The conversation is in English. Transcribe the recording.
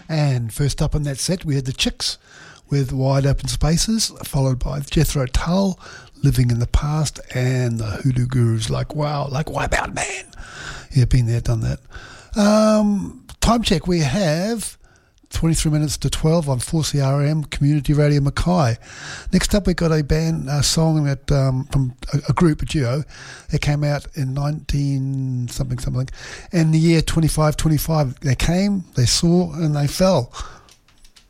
And first up on that set, we had the Chicks with Wide Open Spaces, followed by Jethro Tull, Living in the Past, and the Hoodoo Gurus, like Wipeout Man. Yeah, been there, done that. Time check, we have 23 minutes to 12 on 4CRM Community Radio Mackay. Next up, we got a band, a song that from a group, a duo. It came out in 19-something, and the year 2525. They came, they saw, and they fell.